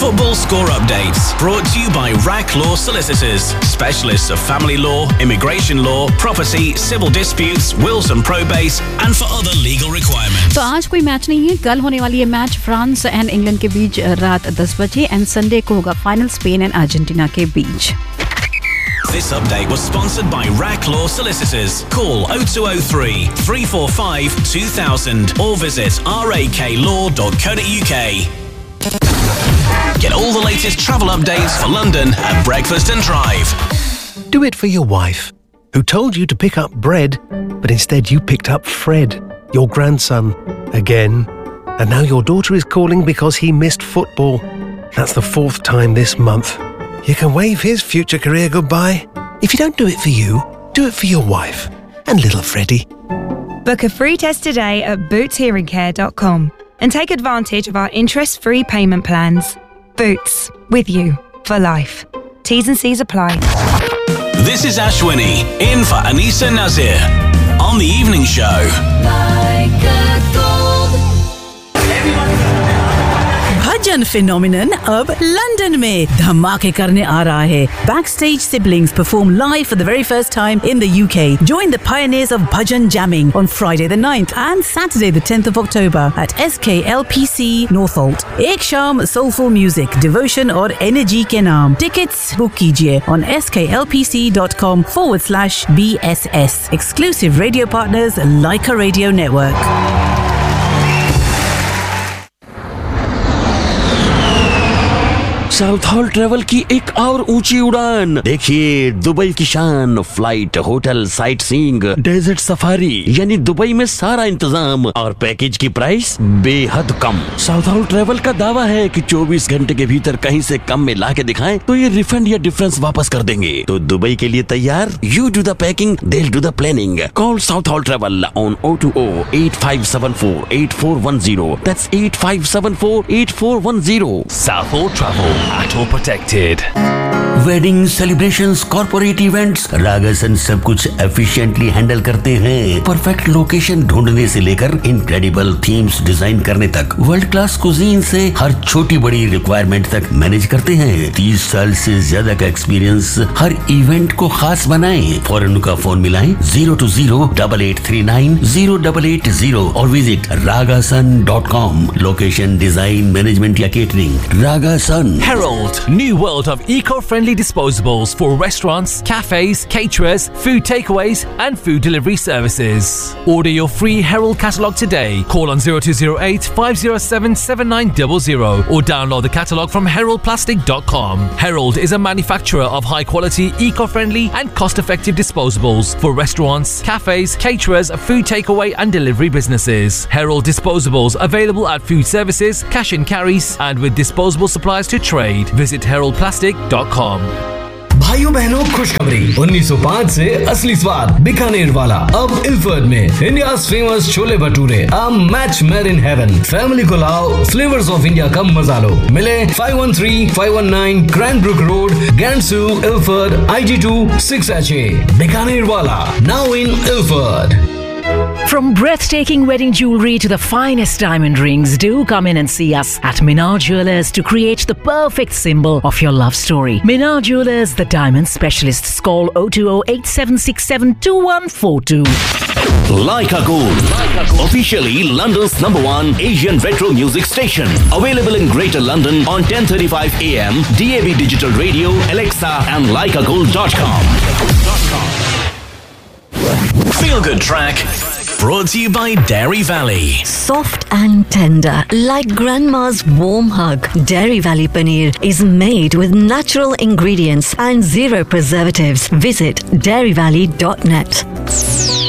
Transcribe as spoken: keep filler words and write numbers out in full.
Football score updates brought to you by R A C Law Solicitors, specialists of family law, immigration law, property, civil disputes, wills and probates, and for other legal requirements. तो आज कोई match नहीं है, कल होने वाली है match France and England के बीच रात दस बजे एंड संडे को होगा फाइनल स्पेन एंड अर्जेंटीना के बीच. This update was sponsored by R A C Law Solicitors. Call oh two oh three, three four five, two thousand or visit r a k law dot co dot u k. Get all the latest travel updates for London at Breakfast and Drive. Do it for your wife, who told you to pick up bread, but instead you picked up Fred, your grandson, again. And now your daughter is calling because he missed football. That's the fourth time this month. You can wave his future career goodbye. If you don't do it for you, do it for your wife and little Freddie. Book a free test today at boots hearing care dot com and take advantage of our interest-free payment plans. Boots, with you for life. T's and C's apply. This is Ashwini, in for Anisa Nazir on the evening show. Like a gold. Bhajan phenomenon अब London में धमाके करने आ रहा है. Backstage siblings perform live for the very first time in the U K. Join the pioneers of bhajan jamming on Friday the ninth and Saturday the tenth of October at S K L P C Northolt. एक शाम soulful music, devotion और energy के नाम. Tickets book कीजिए on sklpc.com forward slash BSS. Exclusive radio partners Leica Radio Network. South hall travel की एक और ऊंची उड़ान. देखिए दुबई की शान, flight, hotel, sight seeing, desert safari, यानी दुबई में सारा इंतजाम और पैकेज की प्राइस बेहद कम. साउथ हॉल ट्रेवल का दावा है कि चौबीस घंटे के भीतर कहीं से कम में ला के दिखाएं तो ये रिफंड या डिफरेंस वापस कर देंगे. तो दुबई के लिए तैयार? You do the packing, they'll do the planning. Call South Hall Travel on oh two oh, eight five seven four, eight four one zero. That's eight five seven four, eight four one zero. South Hall Travel. At all protected. Wedding celebrations, corporate events, रागासन सब कुछ efficiently handle करते हैं. Perfect location ढूंढने से लेकर incredible themes design करने तक, world class cuisine से हर छोटी बड़ी रिक्वायरमेंट तक मैनेज करते हैं. तीस साल से ज्यादा का एक्सपीरियंस हर इवेंट को खास बनाए. फौरन उनका फोन मिलाएं zero to zero double eight three nine zero double eight zero और visit रागासन dot com. Location, design, management या catering, रागासन. Herald, new world of eco-friendly disposables for restaurants, cafes, caterers, food takeaways and food delivery services. Order your free Herald catalogue today. Call on zero two zero eight, five zero seven, seven nine zero zero or download the catalogue from herald plastic dot com. Herald is a manufacturer of high-quality, eco-friendly and cost-effective disposables for restaurants, cafes, caterers, food takeaway and delivery businesses. Herald disposables available at food services, cash and carries and with disposable supplies to trade. Visit herald plastic dot com. भाइयों बहनों खुशखबरी, उन्नीस सौ पाँच से असली स्वाद बीकानेर वाला अब इल्फर्ड में. India's famous chole bhature, a match made in heaven. Family को लाओ, फ्लेवर्स ऑफ इंडिया का मजा लो. मिले five one three, five one nine Cranbrook Road, Gansu, Ilford, I G two six H A. Bikaner वाला, now in Ilford. From breathtaking wedding jewelry to the finest diamond rings, do come in and see us at Minar Jewelers to create the perfect symbol of your love story. Minar Jewelers, the diamond specialists. Call oh two oh, eight seven six seven, two one four two. Leica Gold, officially London's number one Asian retro music station. Available in Greater London on ten thirty-five A M, D A B Digital Radio, Alexa and leica gold dot com. Feel Good Track, brought to you by Dairy Valley. Soft and tender, like grandma's warm hug. Dairy Valley Paneer is made with natural ingredients and zero preservatives. Visit dairy valley dot net.